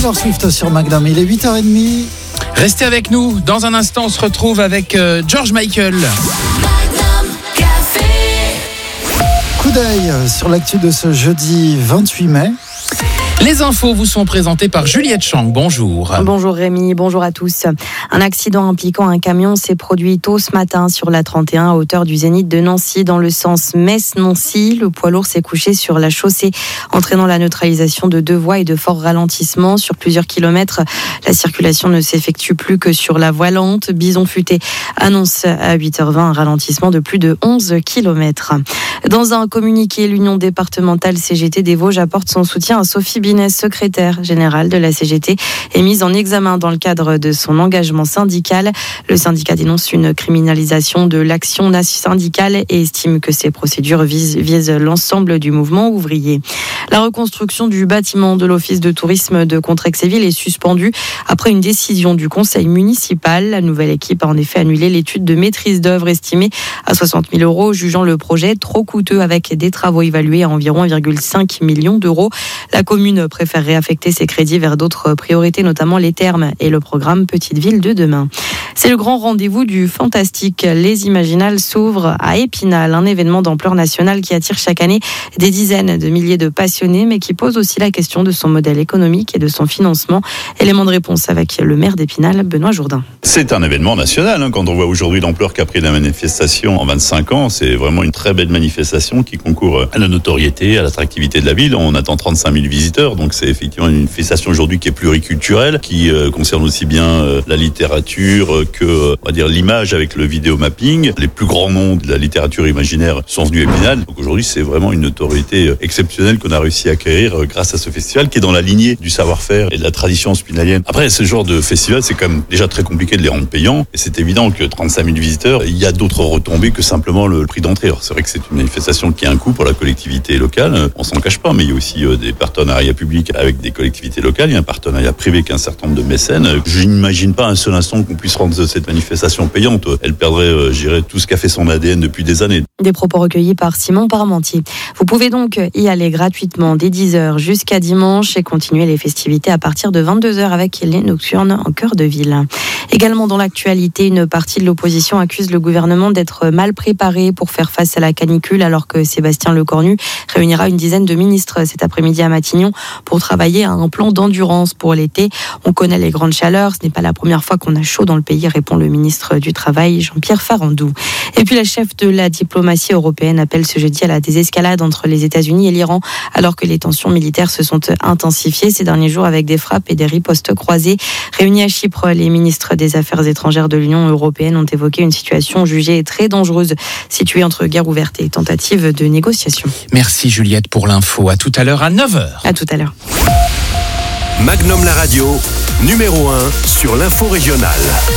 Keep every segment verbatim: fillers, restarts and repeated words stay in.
Taylor Swift sur Magnum, il est huit heures trente. Restez avec nous, dans un instant on se retrouve avec euh, George Michael. Coup d'œil sur l'actu de ce jeudi vingt-huit mai. Les infos vous sont présentées par Juliette Chang. Bonjour. Bonjour Rémi, bonjour à tous. Un accident impliquant un camion s'est produit tôt ce matin sur la trente et un à hauteur du Zénith de Nancy dans le sens Metz-Nancy. Le poids lourd s'est couché sur la chaussée, entraînant la neutralisation de deux voies et de forts ralentissements. Sur plusieurs kilomètres, la circulation ne s'effectue plus que sur la voie lente. Bison Futé annonce à huit heures vingt un ralentissement de plus de onze kilomètres. Dans un communiqué, l'Union départementale C G T des Vosges apporte son soutien à Sophie Binès, secrétaire générale de la C G T, est mise en examen dans le cadre de son engagement syndical. Le syndicat dénonce une criminalisation de l'action syndicale et estime que ces procédures visent, visent l'ensemble du mouvement ouvrier. La reconstruction du bâtiment de l'Office de tourisme de Contrexéville est suspendue après une décision du conseil municipal. La nouvelle équipe a en effet annulé l'étude de maîtrise d'œuvre estimée à soixante mille euros, jugeant le projet trop coûteux avec des travaux évalués à environ un virgule cinq million d'euros. La commune préfère réaffecter ses crédits vers d'autres priorités, notamment les thermes et le programme Petite Ville de demain. C'est le grand rendez-vous du fantastique. Les Imaginales s'ouvrent à Épinal, un événement d'ampleur nationale qui attire chaque année des dizaines de milliers de passionnés, mais qui pose aussi la question de son modèle économique et de son financement. Élément de réponse avec le maire d'Épinal, Benoît Jourdain. C'est un événement national. Hein. Quand on voit aujourd'hui l'ampleur qu'a pris la manifestation en vingt-cinq ans, c'est vraiment une très belle manifestation qui concourt à la notoriété, à l'attractivité de la ville. On attend trente-cinq mille visiteurs, donc c'est effectivement une manifestation aujourd'hui qui est pluriculturelle, qui euh, concerne aussi bien euh, la littérature euh, que euh, on va dire l'image avec le vidéo mapping. Les plus grands noms de la littérature imaginaire sont venus à Épinal. Donc aujourd'hui, c'est vraiment une notoriété euh, exceptionnelle qu'on a réussi à acquérir euh, grâce à ce festival qui est dans la lignée du savoir-faire et de la tradition spinalienne. Après, ce genre de festival, c'est quand même déjà très compliqué de les rendre payants. Et c'est évident que trente-cinq mille visiteurs, il y a d'autres retombées que simplement le prix d'entrée. Alors c'est vrai que c'est une manifestation qui a un coût pour la collectivité locale. On s'en cache pas, mais il y a aussi euh, des partenariats publics avec des collectivités locales. Il y a un partenariat privé avec un certain nombre de mécènes. Je n'imagine pas un seul instant qu'on puisse rendre cette manifestation payante. Elle perdrait, euh, je dirais, tout ce qu'a fait son A D N depuis des années. Des propos recueillis par Simon Parmentier. Vous pouvez donc y aller gratuitement dès dix heures jusqu'à dimanche et continuer les festivités à partir de vingt-deux heures avec les nocturnes en cœur de ville. Également dans l'actualité, une partie de l'opposition accuse le gouvernement d'être mal préparé pour faire face à la canicule, alors que Sébastien Lecornu réunira une dizaine de ministres cet après-midi à Matignon pour travailler à un plan d'endurance pour l'été. On connaît les grandes chaleurs, ce n'est pas la première fois qu'on a chaud dans le pays, répond le ministre du Travail, Jean-Pierre Farandou. Et puis la chef de la diplomatie européenne appelle ce jeudi à la désescalade entre les États-Unis et l'Iran, alors que les tensions militaires se sont intensifiées ces derniers jours avec des frappes et des ripostes croisées. Réunis à Chypre, les ministres des Affaires étrangères de l'Union européenne ont évoqué une situation jugée très dangereuse, située entre guerre ouverte et tentative de négociation. Merci Juliette pour l'info. À tout à l'heure à neuf heures. À tout à l'heure. Magnum la radio, numéro un sur l'info régionale.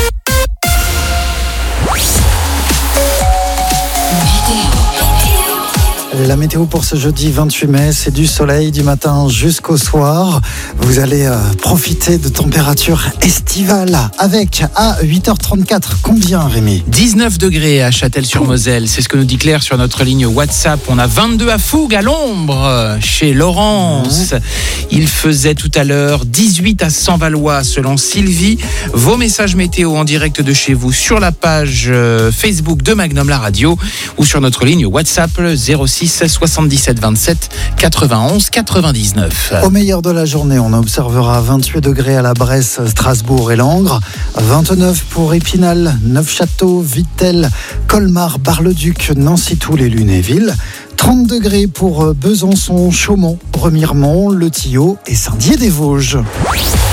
La météo pour ce jeudi vingt-huit mai, c'est du soleil du matin jusqu'au soir. Vous allez euh, profiter de températures estivales avec à huit heures trente-quatre. Combien, Rémi ? dix-neuf degrés à Châtel-sur-Moselle, c'est ce que nous dit Claire sur notre ligne WhatsApp. On a vingt-deux à Fougue, à l'ombre, chez Laurence. Mmh. Il faisait tout à l'heure dix-huit à Saint-Valois, selon Sylvie. Vos messages météo en direct de chez vous sur la page Facebook de Magnum la radio ou sur notre ligne WhatsApp zéro six soixante-dix-sept vingt-sept quatre-vingt-onze quatre-vingt-dix-neuf. Au meilleur de la journée, on observera vingt-huit degrés à la Bresse, Strasbourg et Langres, vingt-neuf pour Épinal, Neufchâteau, Vittel, Colmar, Bar-le-Duc, Nancy-Toul et Lunéville, trente degrés pour Besançon, Chaumont, Remiremont, Le Tillot et Saint-Dié-des-Vosges.